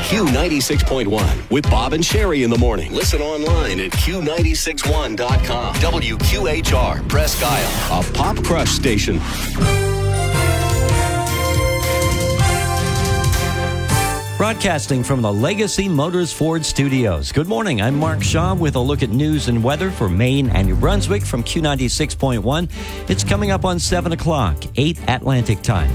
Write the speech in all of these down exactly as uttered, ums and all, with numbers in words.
Q ninety-six point one with Bob and Sherry in the morning. Listen online at Q nine six one dot com. W Q H R, Presque Isle, a Pop Crush station. Broadcasting from the Legacy Motors Ford Studios. Good morning. I'm Mark Shaw with a look at news and weather for Maine and New Brunswick from Q ninety-six point one. It's coming up on seven o'clock, eight Atlantic time.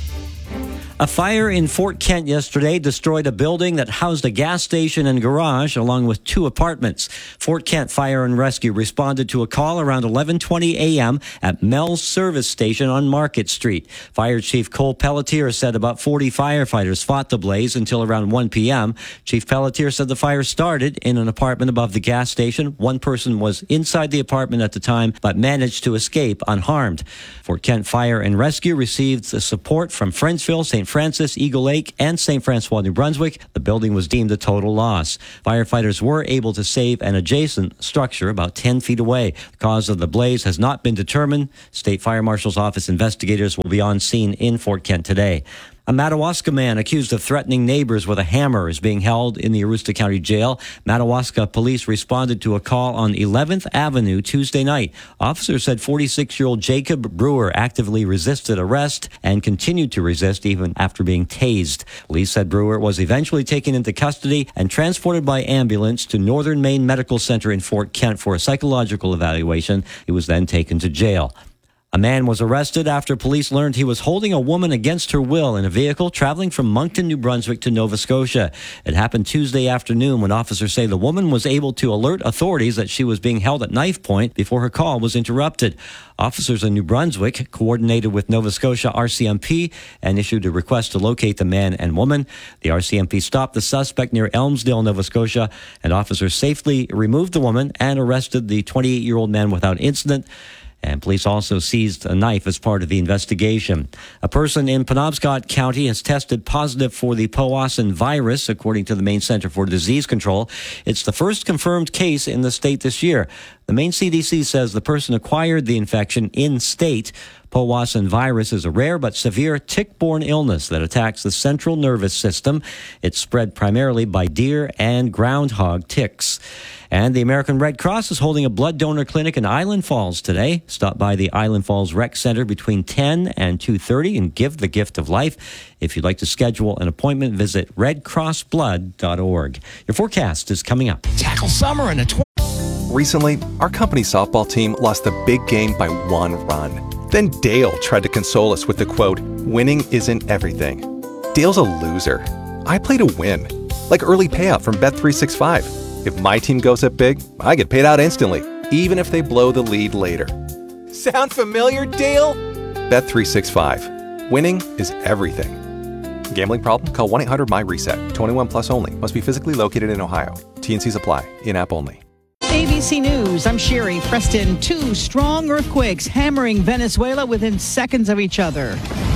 A fire in Fort Kent yesterday destroyed a building that housed a gas station and garage along with two apartments. Fort Kent Fire and Rescue responded to a call around eleven twenty a.m. at Mel's Service Station on Market Street. Fire Chief Cole Pelletier said about forty firefighters fought the blaze until around one p.m. Chief Pelletier said the fire started in an apartment above the gas station. One person was inside the apartment at the time but managed to escape unharmed. Fort Kent Fire and Rescue received support from Friendsville, Saint Francis, Eagle Lake, and Saint Francois, New Brunswick. The building was deemed a total loss. Firefighters were able to save an adjacent structure about ten feet away. The cause of the blaze has not been determined. State Fire Marshal's Office investigators will be on scene in Fort Kent today. A Madawaska man accused of threatening neighbors with a hammer is being held in the Aroostook County Jail. Madawaska police responded to a call on eleventh Avenue Tuesday night. Officers said forty-six-year-old Jacob Brewer actively resisted arrest and continued to resist even after being tased. Police said Brewer was eventually taken into custody and transported by ambulance to Northern Maine Medical Center in Fort Kent for a psychological evaluation. He was then taken to jail. A man was arrested after police learned he was holding a woman against her will in a vehicle traveling from Moncton, New Brunswick to Nova Scotia. It happened Tuesday afternoon when officers say the woman was able to alert authorities that she was being held at knife point before her call was interrupted. Officers in New Brunswick coordinated with Nova Scotia R C M P and issued a request to locate the man and woman. The R C M P stopped the suspect near Elmsdale, Nova Scotia, and officers safely removed the woman and arrested the twenty-eight-year-old man without incident. And police also seized a knife as part of the investigation. A person in Penobscot County has tested positive for the Powassan virus, according to the Maine Center for Disease Control. It's the first confirmed case in the state this year. The Maine C D C says the person acquired the infection in-state. Powassan virus is a rare but severe tick-borne illness that attacks the central nervous system. It's spread primarily by deer and groundhog ticks. And the American Red Cross is holding a blood donor clinic in Island Falls today. Stop by the Island Falls Rec Center between ten and two thirty and give the gift of life. If you'd like to schedule an appointment, visit red cross blood dot org. Your forecast is coming up. Tackle summer in a tw- Recently, our company softball team lost a big game by one run. Then Dale tried to console us with the quote, "Winning isn't everything." Dale's a loser. I play to win. Like early payout from Bet three sixty-five. If my team goes up big, I get paid out instantly, even if they blow the lead later. Sound familiar, Dale? Bet three sixty-five. Winning is everything. Gambling problem? Call one eight hundred M Y reset. twenty-one plus only. Must be physically located in Ohio. T N Cs apply. In-app only. A B C News, I'm Sherry Preston. Two strong earthquakes hammering Venezuela within seconds of each other.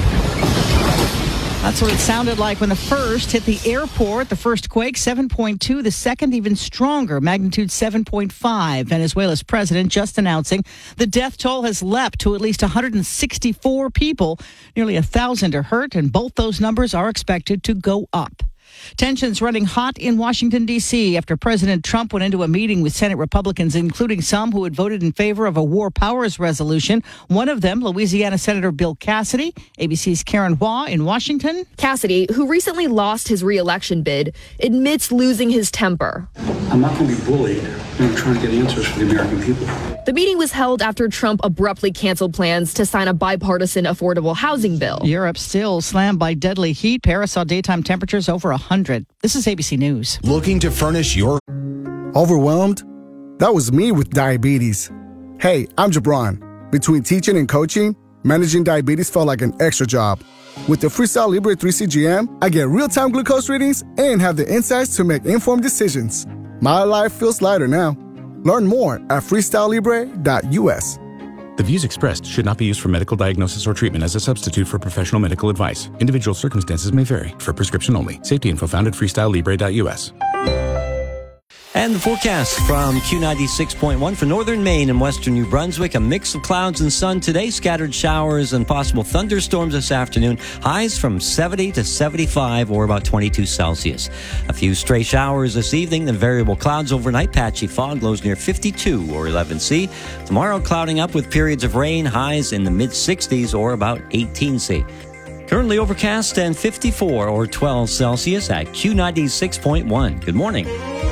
That's what it sounded like when the first hit the airport. The first quake, seven point two. The second, even stronger, magnitude seven point five. Venezuela's president just announcing the death toll has leapt to at least one hundred sixty-four people. Nearly one thousand are hurt, and both those numbers are expected to go up. Tensions running hot in Washington, D C after President Trump went into a meeting with Senate Republicans, including some who had voted in favor of a war powers resolution. One of them, Louisiana Senator Bill Cassidy. A B C's Karen Hua in Washington. Cassidy, who recently lost his re-election bid, admits losing his temper. I'm not going to be bullied. I'm trying to get answers for the American people. The meeting was held after Trump abruptly canceled plans to sign a bipartisan affordable housing bill. Europe still slammed by deadly heat. Paris saw daytime temperatures over one hundred. This is A B C News. Looking to furnish your... Overwhelmed? That was me with diabetes. Hey, I'm Jabron. Between teaching and coaching, managing diabetes felt like an extra job. With the Freestyle Libre three C G M, I get real-time glucose readings and have the insights to make informed decisions. My life feels lighter now. Learn more at freestyle libre dot U S. The views expressed should not be used for medical diagnosis or treatment as a substitute for professional medical advice. Individual circumstances may vary. For prescription only. Safety info found at freestyle libre dot U S. And the forecast from Q ninety-six point one for northern Maine and western New Brunswick. A mix of clouds and sun today, scattered showers and possible thunderstorms this afternoon. Highs from seventy to seventy-five or about twenty-two Celsius. A few stray showers this evening, then variable clouds overnight. Patchy fog, lows near fifty-two or eleven C. Tomorrow clouding up with periods of rain, highs in the mid sixties or about eighteen C. Currently overcast and fifty-four or twelve Celsius at Q ninety-six point one. Good morning.